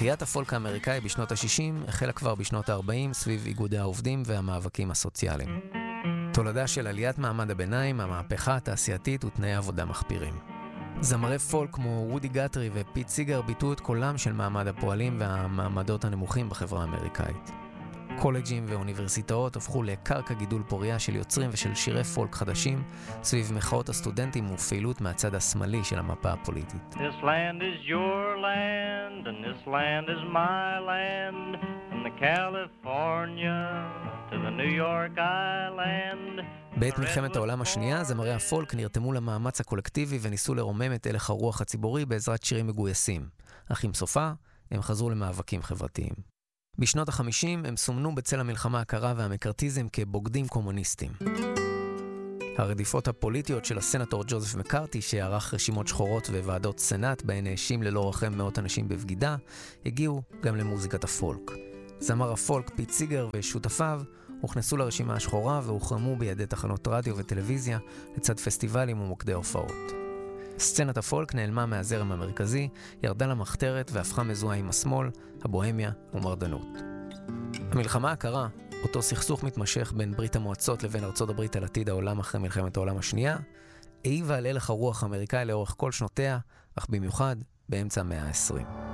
תחיית הפולק האמריקאי בשנות ה-60 החלה כבר בשנות ה-40 סביב איגודי העובדים והמאבקים הסוציאליים. תולדה של עליית מעמד הביניים, המהפכה התעשייתית ותנאי עבודה מחפירים. זמרי פולק כמו וודי גאטרי ופיט סיגר ביטאו את קולם של מעמד הפועלים והמעמדות הנמוכים בחברה האמריקאית. קולג'ים ואוניברסיטאות הפכו לקרקע גידול פוריה של יוצרים ושל שירי פולק חדשים סביב מחאות הסטודנטים ופעילות מהצד השמאלי של המפה הפוליטית. This land is your land and this land is my land from the California to the New York Island. בעת מלחמת העולם השנייה, זמרי הפולק נרתמו למאמץ הקולקטיבי וניסו לרומם את הלך הרוח הציבורי בעזרת שירים מגויסים. אך עם סופה, הם חזרו למאבקים חברתיים. בשנות ה-50 הם סומנו בצל המלחמה הקרה והמקארתיזם כבוגדים קומוניסטים. הרדיפות הפוליטיות של הסנטור ג'וזף מקארתי, שערך רשימות שחורות וועדות סנאט בהן האשים ללא רחם מאות אנשים בבגידה, הגיעו גם למוזיקת הפולק. זמר הפולק פיט סיגר ושותפיו הוכנסו לרשימה השחורה והוחרמו בידי תחנות רדיו וטלוויזיה לצד פסטיבלים ומוקדי הופעות. סצנת הפולק נעלמה מהזרם המרכזי, ירדה למחתרת והפכה מזוהה עם השמאל, הבוהמיה ומרדנות. המלחמה הקרה, אותו סכסוך מתמשך בין ברית המועצות לבין ארצות הברית על עתיד העולם אחרי מלחמת העולם השנייה, העיבה על הלך הרוח האמריקאי לאורך כל שנותיה, אך במיוחד באמצע המאה ה-20.